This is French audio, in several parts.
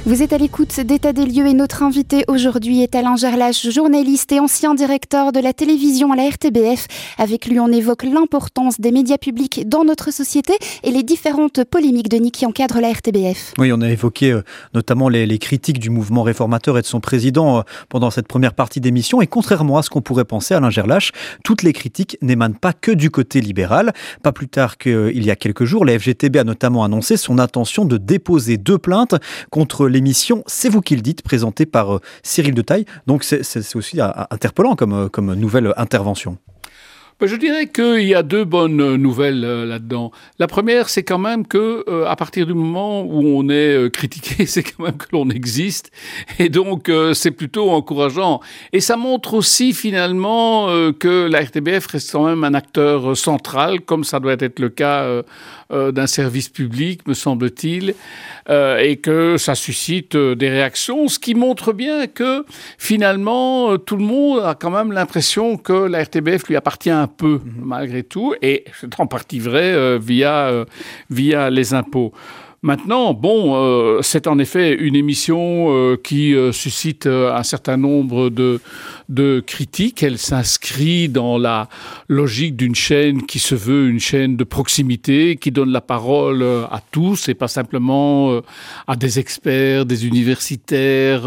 Vous êtes à l'écoute d'État des lieux et notre invité aujourd'hui est Alain Gerlache, journaliste et ancien directeur de la télévision à la RTBF. Avec lui, on évoque l'importance des médias publics dans notre société et les différentes polémiques qui encadrent la RTBF. Oui, on a évoqué notamment les critiques du mouvement réformateur et de son président pendant cette première partie d'émission. Et contrairement à ce qu'on pourrait penser, Alain Gerlache, toutes les critiques n'émanent pas que du côté libéral. Pas plus tard qu'il y a quelques jours, la FGTB a notamment annoncé son intention de déposer 2 plaintes contre l'émission C'est vous qui le dites, présentée par Cyril Detaille. Donc c'est aussi interpellant comme nouvelle intervention. Je dirais qu'il y a 2 bonnes nouvelles là-dedans. La première, c'est quand même que à partir du moment où on est critiqué, c'est quand même que l'on existe. Et donc, c'est plutôt encourageant. Et ça montre aussi finalement que la RTBF reste quand même un acteur central, comme ça doit être le cas d'un service public, me semble-t-il, et que ça suscite des réactions, ce qui montre bien que finalement, tout le monde a quand même l'impression que la RTBF lui appartient un peu, malgré tout, et c'est en partie vrai via les impôts. Maintenant, c'est en effet une émission qui suscite un certain nombre de critiques. Elle s'inscrit dans la logique d'une chaîne qui se veut une chaîne de proximité, qui donne la parole à tous et pas simplement à des experts, des universitaires,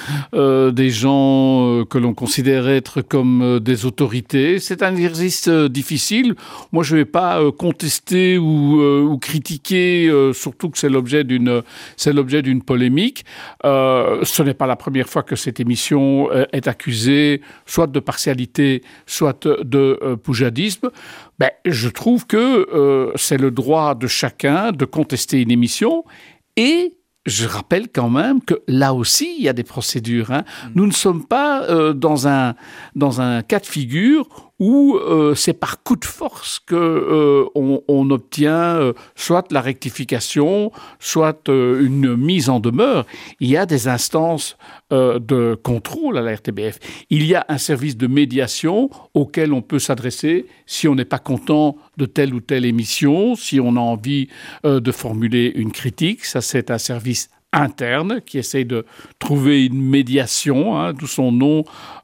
des gens que l'on considère être comme des autorités. C'est un exercice difficile. Moi, je ne vais pas contester ou critiquer, surtout que c'est l'objet d'une polémique. Ce n'est pas la première fois que cette émission est accusée soit de partialité, soit de poujadisme. Je trouve que c'est le droit de chacun de contester une émission et je rappelle quand même que là aussi, il y a des procédures. Nous ne sommes pas dans un cas de figure où c'est par coup de force qu'on obtient soit la rectification, soit une mise en demeure. Il y a des instances de contrôle à la RTBF. Il y a un service de médiation auquel on peut s'adresser si on n'est pas content de telle ou telle émission, si on a envie de formuler une critique. Ça, c'est un service interne qui essaye de trouver une médiation, d'où son nom,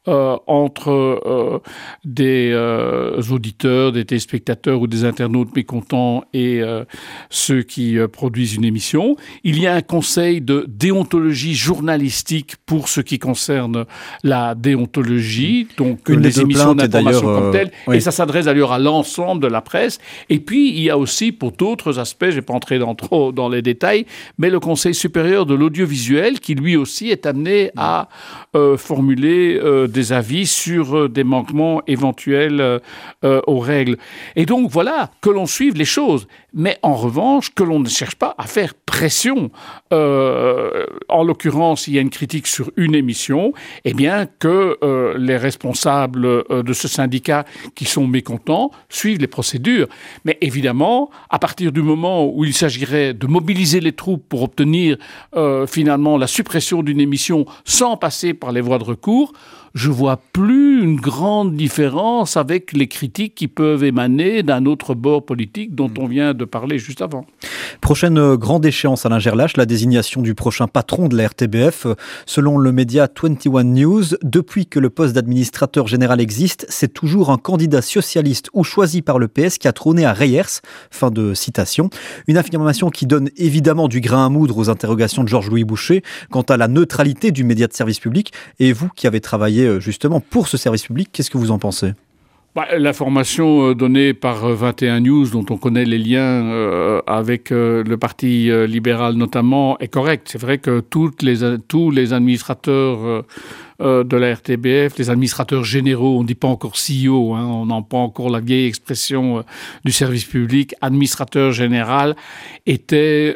entre des auditeurs, des téléspectateurs ou des internautes mécontents et ceux qui produisent une émission. Il y a un conseil de déontologie journalistique pour ce qui concerne la déontologie, donc les émissions d'information comme telles, oui. Et ça s'adresse d'ailleurs à l'ensemble de la presse. Et puis, il y a aussi, pour d'autres aspects, je ne vais pas entrer trop dans les détails, mais le Conseil supérieur de l'audiovisuel qui, lui aussi, est amené à formuler des avis sur des manquements éventuels aux règles. Et donc, voilà, que l'on suive les choses. Mais en revanche, que l'on ne cherche pas à faire pression. En l'occurrence, il y a une critique sur une émission, eh bien que les responsables de ce syndicat qui sont mécontents suivent les procédures. Mais évidemment, à partir du moment où il s'agirait de mobiliser les troupes pour obtenir finalement la suppression d'une émission sans passer par les voies de recours, je ne vois plus une grande différence avec les critiques qui peuvent émaner d'un autre bord politique dont on vient de parler juste avant. Prochaine grande échéance, Alain Gerlache, la désignation du prochain patron de la RTBF. Selon le média 21 News, depuis que le poste d'administrateur général existe, c'est toujours un candidat socialiste ou choisi par le PS qui a trôné à Reyers. Fin de citation. Une affirmation qui donne évidemment du grain à moudre aux interrogations de Georges-Louis Boucher quant à la neutralité du média de service public. Et vous qui avez travaillé justement pour ce service public, qu'est-ce que vous en pensez ? L'information donnée par 21 News, dont on connaît les liens avec le Parti libéral notamment, est correcte. C'est vrai que tous les administrateurs de la RTBF, les administrateurs généraux, on ne dit pas encore CEO, on n'a pas encore la vieille expression du service public, administrateur général, étaient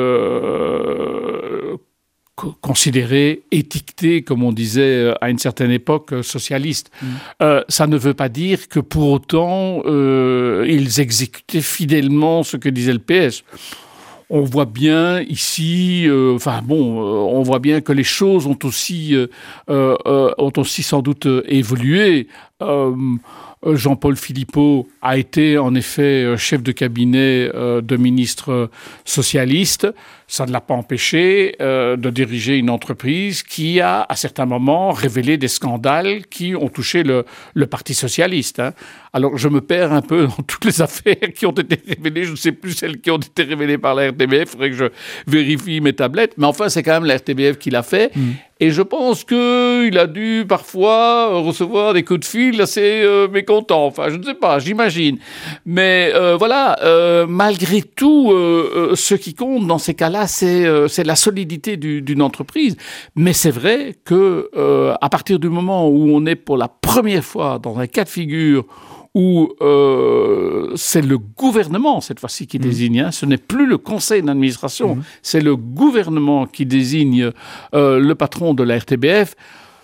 considérés, étiquetés, comme on disait à une certaine époque, socialistes. Ça ne veut pas dire que pour autant ils exécutaient fidèlement ce que disait le PS. On voit bien ici, on voit bien que les choses ont aussi sans doute évolué. Jean-Paul Philippot a été en effet chef de cabinet de ministre socialiste. Ça ne l'a pas empêché de diriger une entreprise qui a, à certains moments, révélé des scandales qui ont touché le Parti socialiste. Hein. Alors, je me perds un peu dans toutes les affaires qui ont été révélées. Je ne sais plus celles qui ont été révélées par la RTBF. Il faudrait que je vérifie mes tablettes. Mais enfin, c'est quand même la RTBF qui l'a fait. Et je pense qu'il a dû parfois recevoir des coups de fil assez mécontents. Enfin, je ne sais pas, j'imagine. Mais voilà, malgré tout, ce qui compte dans ces cas-là, c'est la solidité d'une entreprise. Mais c'est vrai que à partir du moment où on est pour la première fois dans un cas de figure où c'est le gouvernement, cette fois-ci, qui désigne. Hein, ce n'est plus le conseil d'administration, c'est le gouvernement qui désigne le patron de la RTBF.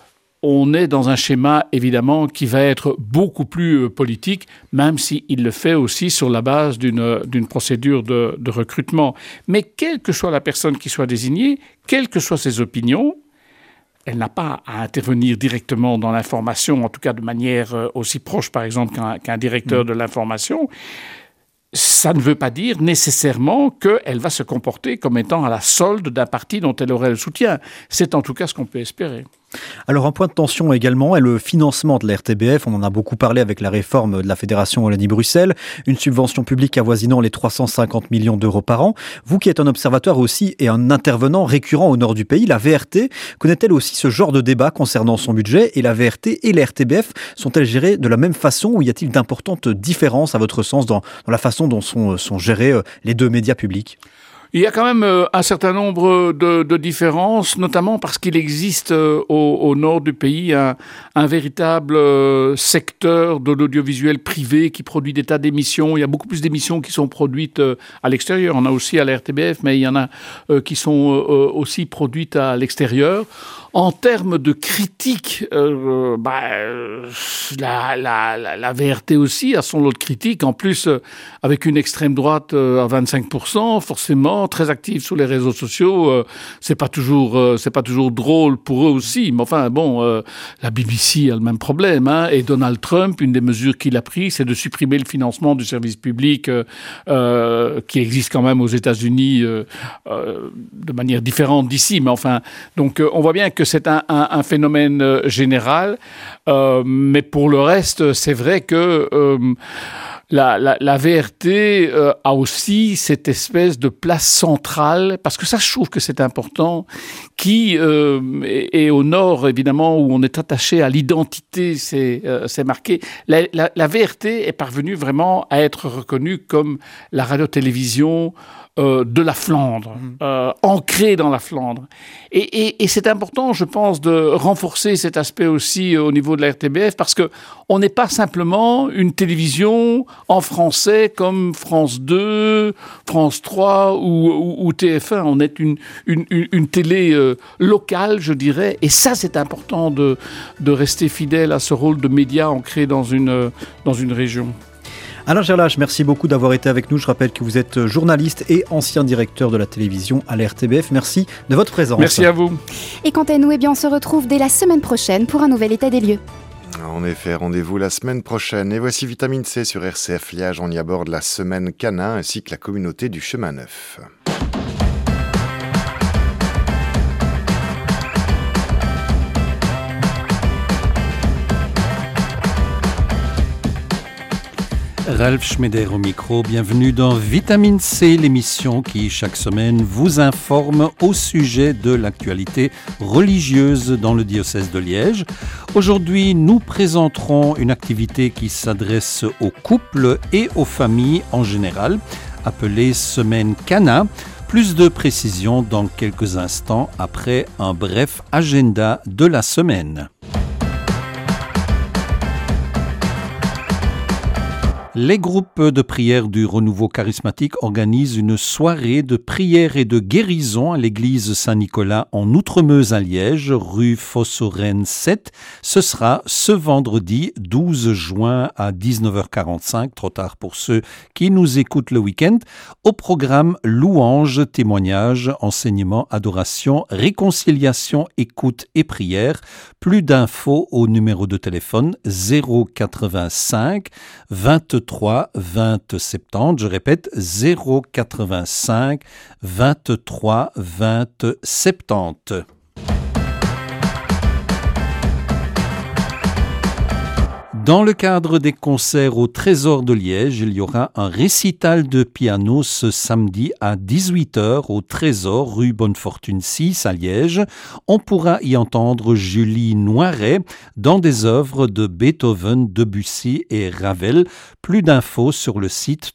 On est dans un schéma, évidemment, qui va être beaucoup plus politique, même s'il le fait aussi sur la base d'une procédure de recrutement. Mais quelle que soit la personne qui soit désignée, quelles que soient ses opinions, elle n'a pas à intervenir directement dans l'information, en tout cas de manière aussi proche, par exemple, qu'un directeur de l'information. Ça ne veut pas dire nécessairement qu'elle va se comporter comme étant à la solde d'un parti dont elle aurait le soutien. C'est en tout cas ce qu'on peut espérer. Alors un point de tension également est le financement de la RTBF. On en a beaucoup parlé avec la réforme de la Fédération Wallonie-Bruxelles. Une subvention publique avoisinant les 350 millions d'euros par an. Vous qui êtes un observateur aussi et un intervenant récurrent au nord du pays, la VRT connaît-elle aussi ce genre de débat concernant son budget? Et la VRT et la RTBF sont-elles gérées de la même façon ou y a-t-il d'importantes différences à votre sens dans la façon dont sont gérés les deux médias publics? Il y a quand même un certain nombre de différences, notamment parce qu'il existe au nord du pays un véritable secteur de l'audiovisuel privé qui produit des tas d'émissions. Il y a beaucoup plus d'émissions qui sont produites à l'extérieur. On a aussi à la RTBF, mais il y en a qui sont aussi produites à l'extérieur. En termes de critique, la VRT aussi a son lot de critiques. En plus, avec une extrême droite à 25%, forcément, très active sur les réseaux sociaux, c'est pas toujours drôle pour eux aussi. Mais enfin, bon, la BBC a le même problème. Hein, et Donald Trump, une des mesures qu'il a prises, c'est de supprimer le financement du service public qui existe quand même aux États-Unis de manière différente d'ici. Mais enfin, donc on voit bien que c'est un phénomène général, mais pour le reste, c'est vrai que la VRT a aussi cette espèce de place centrale, parce que ça, je trouve que c'est important, qui est au nord, évidemment, où on est attaché à l'identité, c'est marqué. La VRT est parvenue vraiment à être reconnue comme la radio-télévision de la Flandre, ancrée dans la Flandre. Et c'est important, je pense, de renforcer cet aspect aussi au niveau de la RTBF, parce qu'on n'est pas simplement une télévision en français comme France 2, France 3 ou TF1. On est une télé locale, je dirais. Et ça, c'est important de rester fidèle à ce rôle de média ancré dans une région. Alain Gerlache, merci beaucoup d'avoir été avec nous. Je rappelle que vous êtes journaliste et ancien directeur de la télévision à la RTBF. Merci de votre présence. Merci à vous. Et quant à nous, on se retrouve dès la semaine prochaine pour un nouvel état des lieux. En effet, rendez-vous la semaine prochaine. Et voici Vitamine C sur RCF Liège. On y aborde la semaine canin ainsi que la communauté du Chemin Neuf. Ralph Schmeder au micro, bienvenue dans Vitamine C, l'émission qui chaque semaine vous informe au sujet de l'actualité religieuse dans le diocèse de Liège. Aujourd'hui, nous présenterons une activité qui s'adresse aux couples et aux familles en général, appelée Semaine Cana. Plus de précisions dans quelques instants après un bref agenda de la semaine. Les groupes de prière du Renouveau Charismatique organisent une soirée de prière et de guérison à l'église Saint-Nicolas en Outremeuse à Liège, rue Fossoren 7. Ce sera ce vendredi 12 juin à 19h45, trop tard pour ceux qui nous écoutent le week-end. Au programme louanges, témoignages, enseignements, adoration, réconciliation, écoute et prière. Plus d'infos au numéro de téléphone 085 23 20 70, je répète 085 23 20 70. Dans le cadre des concerts au Trésor de Liège, il y aura un récital de piano ce samedi à 18h au Trésor, rue Bonnefortune 6 à Liège. On pourra y entendre Julie Noiret dans des œuvres de Beethoven, Debussy et Ravel. Plus d'infos sur le site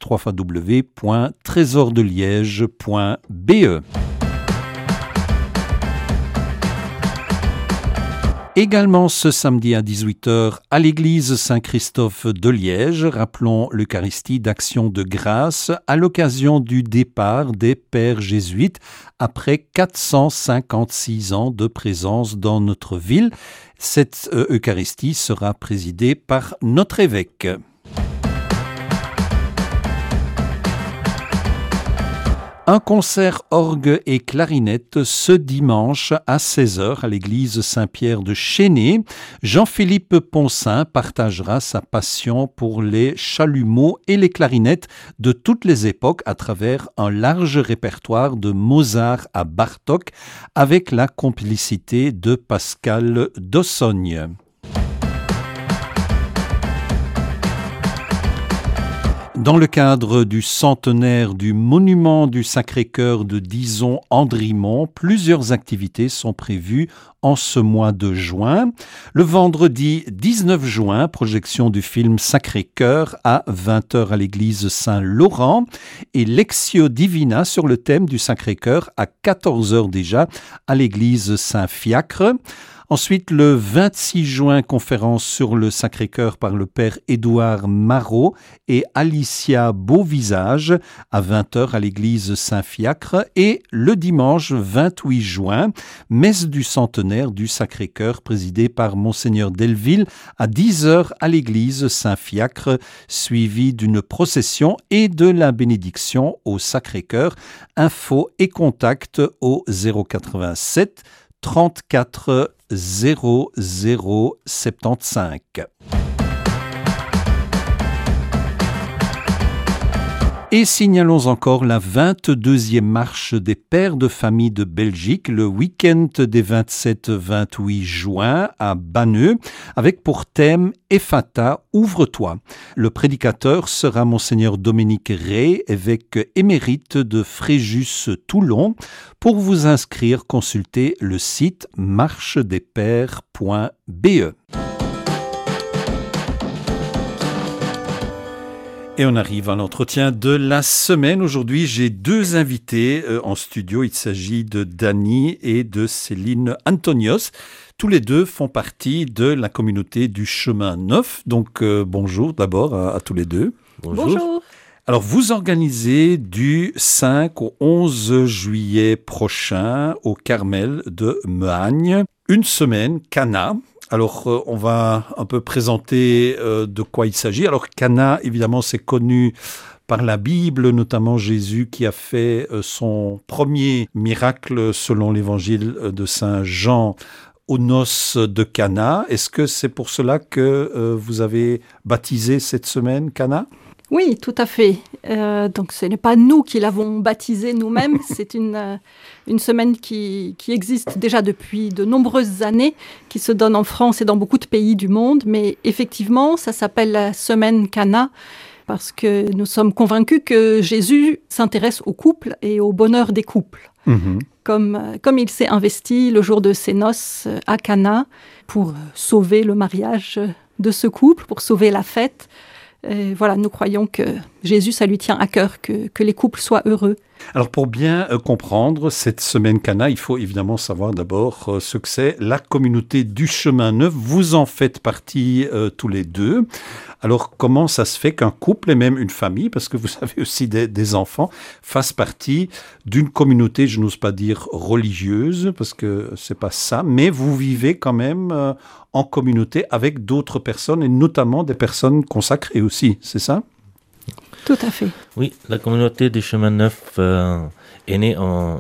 www.trésordelliège.be. Également ce samedi à 18h à l'église Saint-Christophe de Liège, rappelons l'Eucharistie d'Action de grâce à l'occasion du départ des pères jésuites après 456 ans de présence dans notre ville. Cette Eucharistie sera présidée par notre évêque. Un concert orgue et clarinette ce dimanche à 16h à l'église Saint-Pierre de Chénet. Jean-Philippe Poncin partagera sa passion pour les chalumeaux et les clarinettes de toutes les époques à travers un large répertoire de Mozart à Bartók avec la complicité de Pascal Dossogne. Dans le cadre du centenaire du monument du Sacré-Cœur de Dizon-Andrimont, plusieurs activités sont prévues en ce mois de juin. Le vendredi 19 juin, projection du film Sacré-Cœur à 20h à l'église Saint-Laurent et Lectio Divina sur le thème du Sacré-Cœur à 14h déjà à l'église Saint-Fiacre. Ensuite, le 26 juin, conférence sur le Sacré-Cœur par le père Édouard Marot et Alicia Beauvisage à 20h à l'église Saint-Fiacre. Et le dimanche 28 juin, messe du centenaire du Sacré-Cœur présidée par Monseigneur Delville à 10h à l'église Saint-Fiacre, suivie d'une procession et de la bénédiction au Sacré-Cœur. Infos et contacts au 087 34 00 75. Et signalons encore la 22e marche des pères de famille de Belgique le week-end des 27-28 juin à Banneux avec pour thème Ephata, ouvre-toi. Le prédicateur sera Monseigneur Dominique Rey, évêque émérite de Fréjus-Toulon. Pour vous inscrire, consultez le site marchedespères.be. Et on arrive à l'entretien de la semaine. Aujourd'hui, j'ai deux invités en studio. Il s'agit de Dany et de Céline Antonios. Tous les deux font partie de la communauté du Chemin Neuf. Donc, bonjour d'abord à tous les deux. Bonjour. Alors, vous organisez du 5 au 11 juillet prochain au Carmel de Mehagne une semaine Cana. Alors, on va un peu présenter de quoi il s'agit. Alors, Cana, évidemment, c'est connu par la Bible, notamment Jésus qui a fait son premier miracle selon l'évangile de Saint Jean aux noces de Cana. Est-ce que c'est pour cela que vous avez baptisé cette semaine Cana ? Oui, tout à fait. Donc, ce n'est pas nous qui l'avons baptisé nous-mêmes. C'est une semaine qui existe déjà depuis de nombreuses années, qui se donne en France et dans beaucoup de pays du monde. Mais effectivement, ça s'appelle la semaine Cana parce que nous sommes convaincus que Jésus s'intéresse aux couples et au bonheur des couples. Mmh. Comme il s'est investi le jour de ses noces à Cana pour sauver le mariage de ce couple, pour sauver la fête. Et voilà, nous croyons que Jésus, ça lui tient à cœur que les couples soient heureux. Alors pour bien comprendre cette semaine Cana, il faut évidemment savoir d'abord ce que c'est la communauté du chemin neuf. Vous en faites partie tous les deux. Alors comment ça se fait qu'un couple et même une famille, parce que vous avez aussi des enfants, fassent partie d'une communauté, je n'ose pas dire religieuse, parce que c'est pas ça, mais vous vivez quand même en communauté avec d'autres personnes et notamment des personnes consacrées aussi, c'est ça ? Tout à fait. Oui, la communauté du chemin neuf est née en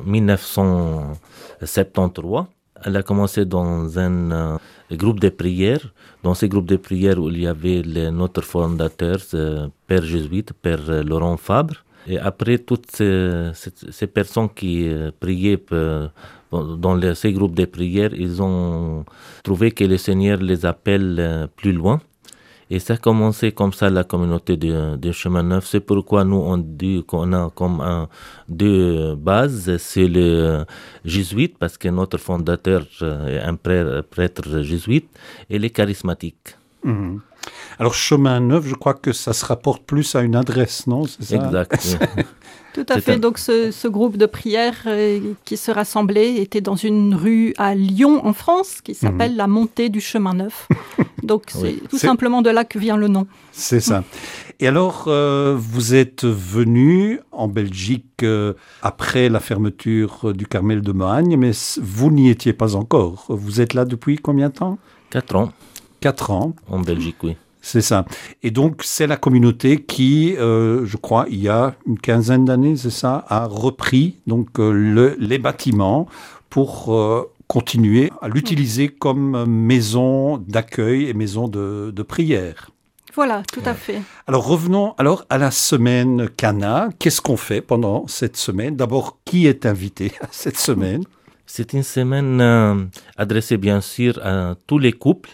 1973. Elle a commencé dans un groupe de prière. Dans ces groupes de prière où il y avait notre fondateur, Père jésuite, Père Laurent Fabre. Et après, toutes ces personnes qui priaient dans ces groupes de prière, ils ont trouvé que le Seigneur les appelle plus loin. Et ça a commencé comme ça, la communauté de Chemin Neuf. C'est pourquoi nous, on dit qu'on a comme deux bases. C'est le jésuite, parce que notre fondateur est un prêtre jésuite, et les charismatiques. Mmh. Alors, Chemin Neuf, je crois que ça se rapporte plus à une adresse, non ? C'est ça ? Exact. Oui. Tout à fait. Donc, ce groupe de prière qui se rassemblait était dans une rue à Lyon, en France, qui s'appelle la Montée du Chemin Neuf. Donc, c'est tout simplement de là que vient le nom. C'est ça. Et alors, vous êtes venu en Belgique après la fermeture du Carmel de Mohagne, mais vous n'y étiez pas encore. Vous êtes là depuis combien de temps ? 4 ans. 4 ans. En Belgique, oui. C'est ça. Et donc, c'est la communauté qui, je crois, il y a une quinzaine d'années, c'est ça, a repris donc, les bâtiments pour continuer à l'utiliser comme maison d'accueil et maison de prière. Voilà, tout à fait. Alors, revenons alors à la semaine Cana. Qu'est-ce qu'on fait pendant cette semaine ? D'abord, qui est invité à cette semaine ? C'est une semaine adressée bien sûr à tous les couples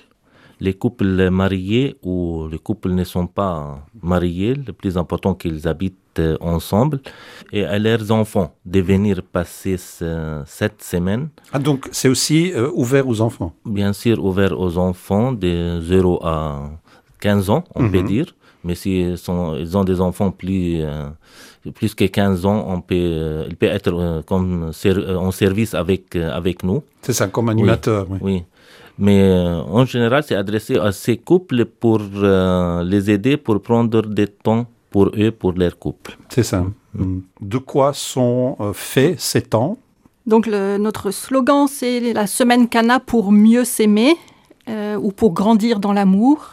mariés ou les couples ne sont pas mariés. Le plus important qu'ils habitent ensemble et à leurs enfants de venir passer cette semaine. Ah, donc c'est aussi ouvert aux enfants ? Bien sûr, ouvert aux enfants de 0 à 15 ans, on peut dire. Mais s'ils ils ont des enfants plus que 15 ans, il peut être comme en service avec nous. C'est ça, comme animateur. Oui. Mais en général, c'est adressé à ces couples pour les aider, pour prendre des temps pour eux, pour leur couple. C'est ça. De quoi sont faits ces temps ? Donc notre slogan, c'est la semaine Cana pour mieux s'aimer ou pour grandir dans l'amour.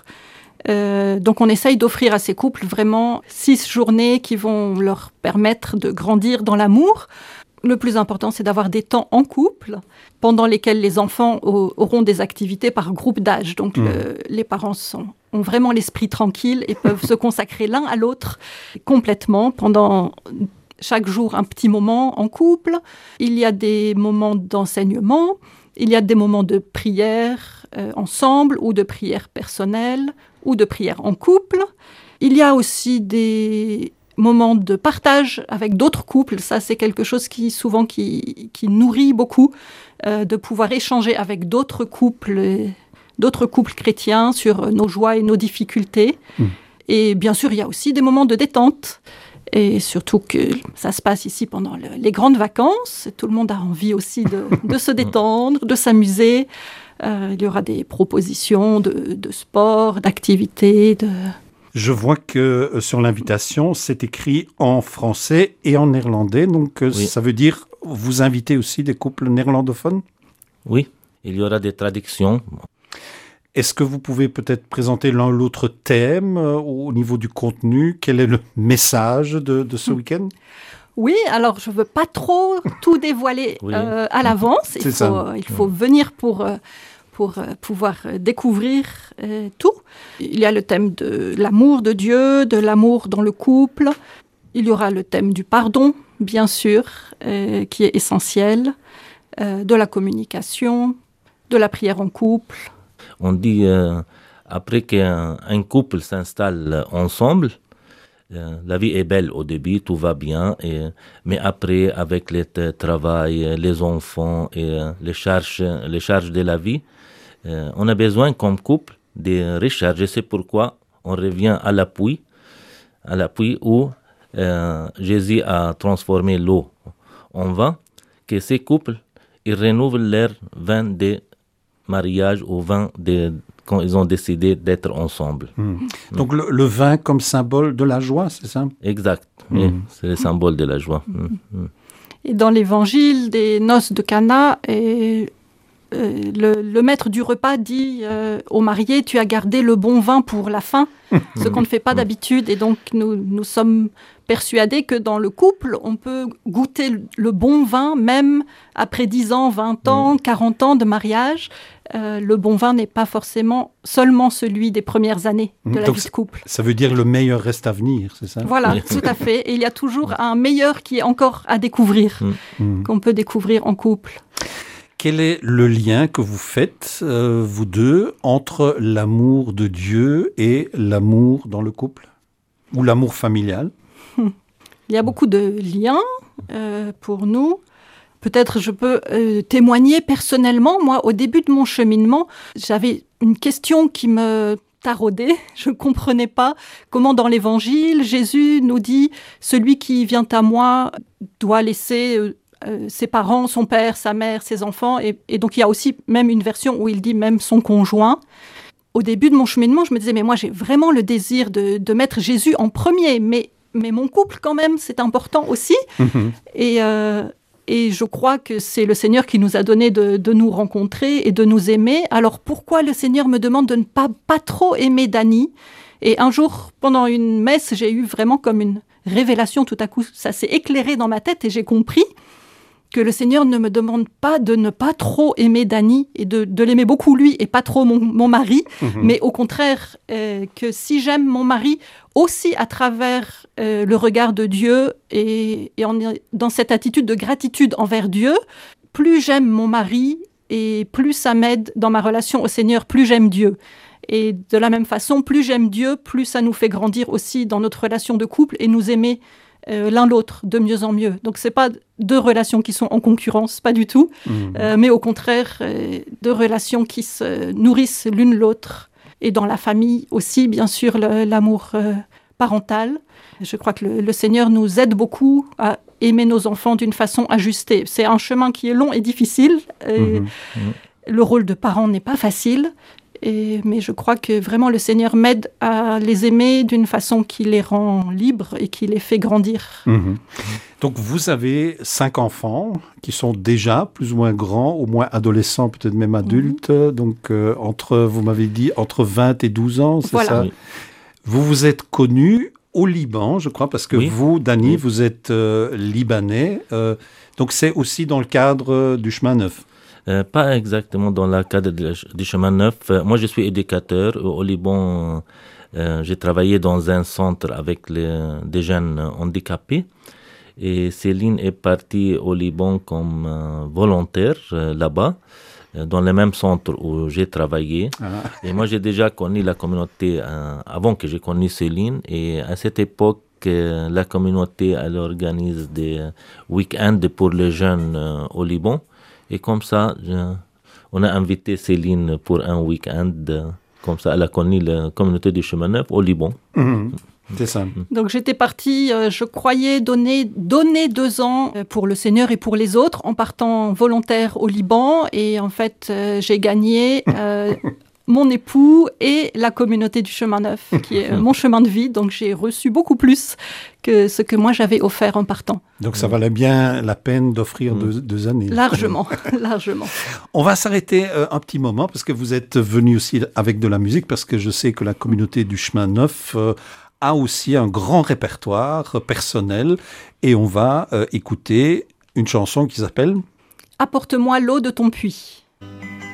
Donc on essaye d'offrir à ces couples vraiment 6 journées qui vont leur permettre de grandir dans l'amour. Le plus important, c'est d'avoir des temps en couple, pendant lesquels les enfants auront des activités par groupe d'âge. Donc les parents ont vraiment l'esprit tranquille et peuvent se consacrer l'un à l'autre complètement pendant chaque jour un petit moment en couple. Il y a des moments d'enseignement, il y a des moments de prière ensemble ou de prière personnelle ou de prière en couple. Il y a aussi des moments de partage avec d'autres couples. Ça, c'est quelque chose qui nourrit beaucoup, de pouvoir échanger avec d'autres couples chrétiens sur nos joies et nos difficultés. Et bien sûr, il y a aussi des moments de détente. Et surtout que ça se passe ici pendant les grandes vacances. Tout le monde a envie aussi de se détendre, de s'amuser. Il y aura des propositions de sport, d'activités, Je vois que sur l'invitation, c'est écrit en français et en néerlandais. Donc, Ça veut dire, vous invitez aussi des couples néerlandophones ? Oui, il y aura des traductions. Est-ce que vous pouvez peut-être présenter l'un ou l'autre thème au niveau du contenu ? Quel est le message de ce week-end ? Oui, alors je ne veux pas trop tout dévoiler à l'avance. Il faut venir pour pouvoir découvrir tout. Il y a le thème de l'amour de Dieu, de l'amour dans le couple. Il y aura le thème du pardon, bien sûr, qui est essentiel, de la communication, de la prière en couple. On dit, après qu'un couple s'installe ensemble, la vie est belle au début, tout va bien, mais après, avec le travail, les enfants et les charges de la vie, on a besoin comme couple de recharger. C'est pourquoi on revient à l'appui à la puits où Jésus a transformé l'eau en vin, que ces couples, ils renouvellent leur vin de mariage au vin quand ils ont décidé d'être ensemble. Donc le vin comme symbole de la joie, c'est ça? Exact, oui, c'est le symbole de la joie. Et dans l'évangile des noces de Cana, le maître du repas dit aux mariés, tu as gardé le bon vin pour la fin, ce qu'on ne fait pas d'habitude. Et donc nous sommes persuadés que dans le couple, on peut goûter le bon vin, même après 10 ans, 20 ans, 40 ans de mariage. Le bon vin n'est pas forcément seulement celui des premières années de la vie de couple. Ça veut dire le meilleur reste à venir, c'est ça? Voilà, tout à fait. Et il y a toujours un meilleur qui est encore à découvrir, qu'on peut découvrir en couple. Quel est le lien que vous faites, vous deux, entre l'amour de Dieu et l'amour dans le couple? Ou l'amour familial? Il y a beaucoup de liens pour nous. Peut-être je peux témoigner personnellement. Moi, au début de mon cheminement, j'avais une question qui me taraudait. Je ne comprenais pas comment dans l'Évangile, Jésus nous dit « Celui qui vient à moi doit laisser ses parents, son père, sa mère, ses enfants. » Et donc, il y a aussi même une version où il dit même son conjoint. Au début de mon cheminement, je me disais « Mais moi, j'ai vraiment le désir de mettre Jésus en premier. Mais mon couple, quand même, c'est important aussi. » Et je crois que c'est le Seigneur qui nous a donné de nous rencontrer et de nous aimer. Alors pourquoi le Seigneur me demande de ne pas trop aimer Dany? Et un jour, pendant une messe, j'ai eu vraiment comme une révélation. Tout à coup, ça s'est éclairé dans ma tête et j'ai compris que le Seigneur ne me demande pas de ne pas trop aimer Dany et de l'aimer beaucoup lui et pas trop mon mari, mais au contraire, que si j'aime mon mari aussi à travers le regard de Dieu et dans cette attitude de gratitude envers Dieu, plus j'aime mon mari et plus ça m'aide dans ma relation au Seigneur, plus j'aime Dieu. Et de la même façon, plus j'aime Dieu, plus ça nous fait grandir aussi dans notre relation de couple et nous aimer l'un l'autre de mieux en mieux. Donc c'est pas deux relations qui sont en concurrence, pas du tout, mais au contraire deux relations qui se nourrissent l'une l'autre. Et dans la famille aussi, bien sûr, l'amour parental. Je crois que le Seigneur nous aide beaucoup à aimer nos enfants d'une façon ajustée. C'est un chemin qui est long et difficile. Le rôle de parent n'est pas facile. Mais je crois que vraiment le Seigneur m'aide à les aimer d'une façon qui les rend libres et qui les fait grandir. Donc vous avez 5 enfants qui sont déjà plus ou moins grands, au moins adolescents, peut-être même adultes. Donc vous m'avez dit, entre 20 et 12 ans, c'est ça? Oui. Vous vous êtes connus au Liban, je crois, parce que vous, Dany, vous êtes libanais. Donc c'est aussi dans le cadre du Chemin Neuf. Pas exactement dans le cadre du Chemin Neuf. Moi, je suis éducateur. Au Liban, j'ai travaillé dans un centre avec des jeunes handicapés. Et Céline est partie au Liban comme volontaire là-bas, dans le même centre où j'ai travaillé. Et moi, j'ai déjà connu la communauté avant que j'ai connu Céline. Et à cette époque, la communauté elle organise des week-ends pour les jeunes au Liban. Et comme ça, on a invité Céline pour un week-end. Comme ça, elle a connu la communauté du Chemin Neuf au Liban. C'est ça. Donc j'étais partie, je croyais donner 2 ans pour le Seigneur et pour les autres en partant volontaire au Liban. Et en fait, j'ai gagné mon époux et la communauté du Chemin Neuf, qui est mon chemin de vie. Donc j'ai reçu beaucoup plus que ce que moi j'avais offert en partant. Donc ça valait bien la peine d'offrir 2 années. Largement, largement. On va s'arrêter un petit moment parce que vous êtes venu aussi avec de la musique, parce que je sais que la communauté du Chemin Neuf a aussi un grand répertoire personnel et on va écouter une chanson qui s'appelle « Apporte-moi l'eau de ton puits ».